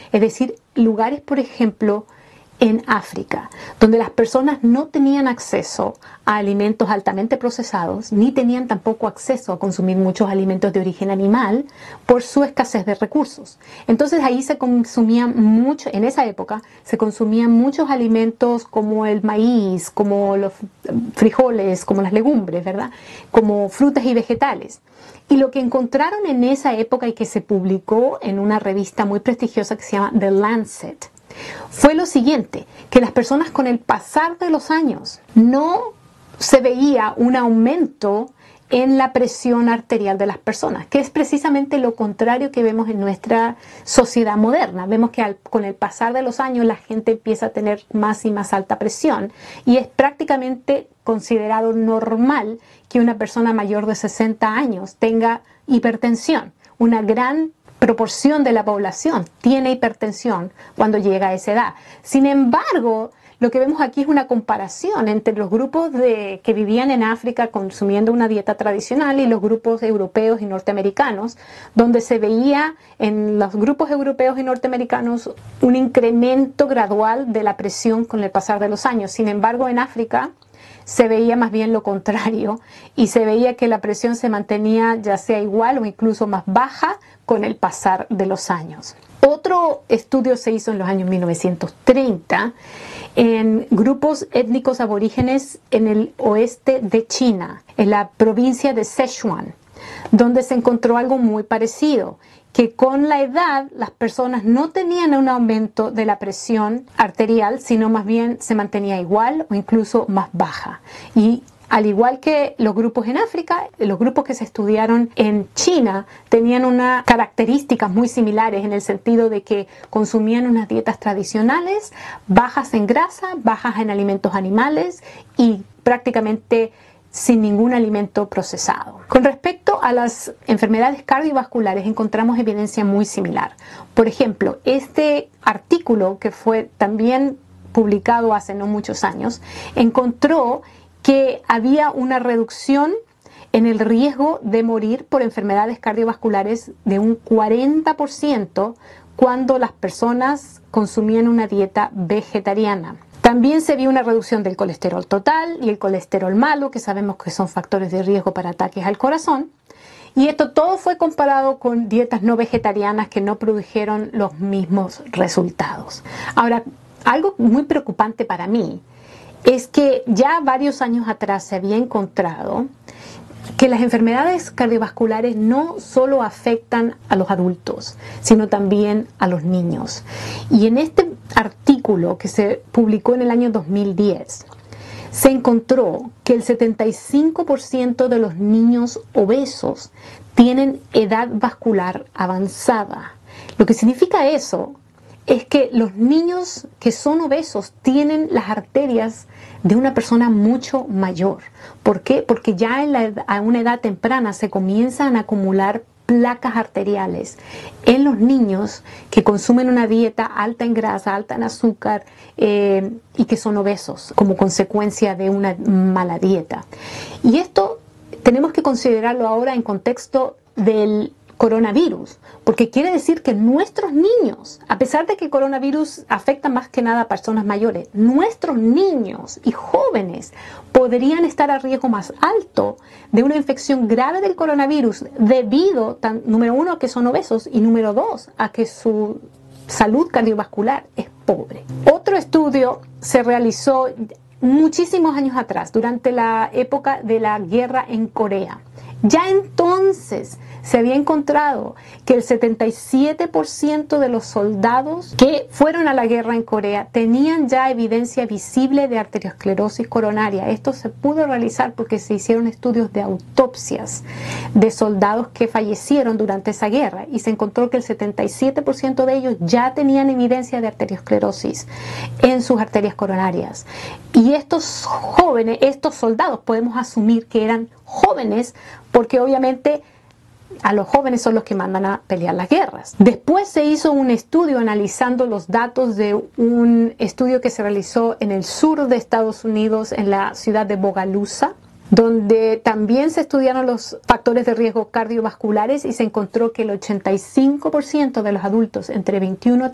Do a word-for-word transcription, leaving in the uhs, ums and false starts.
Es decir, lugares, por ejemplo, en África, donde las personas no tenían acceso a alimentos altamente procesados, ni tenían tampoco acceso a consumir muchos alimentos de origen animal por su escasez de recursos. Entonces ahí se consumían mucho, en esa época, se consumían muchos alimentos como el maíz, como los frijoles, como las legumbres, ¿verdad? Como frutas y vegetales. Y lo que encontraron en esa época y que se publicó en una revista muy prestigiosa que se llama The Lancet, fue lo siguiente, que las personas con el pasar de los años no se veía un aumento en la presión arterial de las personas, que es precisamente lo contrario que vemos en nuestra sociedad moderna. Vemos que al, con el pasar de los años la gente empieza a tener más y más alta presión y es prácticamente considerado normal que una persona mayor de sesenta años tenga hipertensión. Una gran proporción de la población tiene hipertensión cuando llega a esa edad. Sin embargo, lo que vemos aquí es una comparación entre los grupos de, que vivían en África consumiendo una dieta tradicional y los grupos europeos y norteamericanos, donde se veía en los grupos europeos y norteamericanos un incremento gradual de la presión con el pasar de los años. Sin embargo, en África se veía más bien lo contrario y se veía que la presión se mantenía ya sea igual o incluso más baja con el pasar de los años. Otro estudio se hizo en los años mil novecientos treinta en grupos étnicos aborígenes en el oeste de China, en la provincia de Sichuan, donde se encontró algo muy parecido, que con la edad las personas no tenían un aumento de la presión arterial, sino más bien se mantenía igual o incluso más baja. Y al igual que los grupos en África, los grupos que se estudiaron en China tenían unas características muy similares en el sentido de que consumían unas dietas tradicionales, bajas en grasa, bajas en alimentos animales y prácticamente sin ningún alimento procesado. Con respecto a las enfermedades cardiovasculares encontramos evidencia muy similar. Por ejemplo, este artículo que fue también publicado hace no muchos años encontró que había una reducción en el riesgo de morir por enfermedades cardiovasculares de un cuarenta por ciento cuando las personas consumían una dieta vegetariana. También se vio una reducción del colesterol total y el colesterol malo, que sabemos que son factores de riesgo para ataques al corazón. Y esto todo fue comparado con dietas no vegetarianas que no produjeron los mismos resultados. Ahora, algo muy preocupante para mí es que ya varios años atrás se había encontrado que las enfermedades cardiovasculares no solo afectan a los adultos, sino también a los niños. Y en este artículo que se publicó en el año dos mil diez, se encontró que el setenta y cinco por ciento de los niños obesos tienen edad vascular avanzada. Lo que significa eso es que los niños que son obesos tienen las arterias de una persona mucho mayor. ¿Por qué? Porque ya en la, a una edad temprana se comienzan a acumular placas arteriales en los niños que consumen una dieta alta en grasa, alta en azúcar eh, y que son obesos como consecuencia de una mala dieta. Y esto tenemos que considerarlo ahora en contexto del coronavirus, porque quiere decir que nuestros niños, a pesar de que el coronavirus afecta más que nada a personas mayores, nuestros niños y jóvenes podrían estar a riesgo más alto de una infección grave del coronavirus debido, tan, número uno, a que son obesos y número dos, a que su salud cardiovascular es pobre. Otro estudio se realizó muchísimos años atrás, durante la época de la guerra en Corea. Ya entonces se había encontrado que el setenta y siete por ciento de los soldados que fueron a la guerra en Corea tenían ya evidencia visible de arteriosclerosis coronaria. Esto se pudo realizar porque se hicieron estudios de autopsias de soldados que fallecieron durante esa guerra y se encontró que el setenta y siete por ciento de ellos ya tenían evidencia de arteriosclerosis en sus arterias coronarias. Y estos jóvenes, estos soldados, podemos asumir que eran jóvenes porque obviamente a los jóvenes son los que mandan a pelear las guerras. Después se hizo un estudio analizando los datos de un estudio que se realizó en el sur de Estados Unidos, en la ciudad de Bogalusa, donde también se estudiaron los factores de riesgo cardiovasculares y se encontró que el ochenta y cinco por ciento de los adultos entre veintiuno